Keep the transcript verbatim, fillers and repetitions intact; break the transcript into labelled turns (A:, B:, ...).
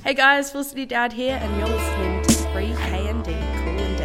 A: Hey guys, Felicity Dowd here, and you're listening